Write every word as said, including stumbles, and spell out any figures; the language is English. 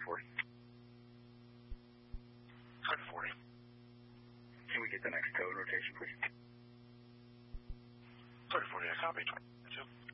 forty. Clear to forty. Can we get the next code rotation, please? Clear to forty, I copy. twenty-two.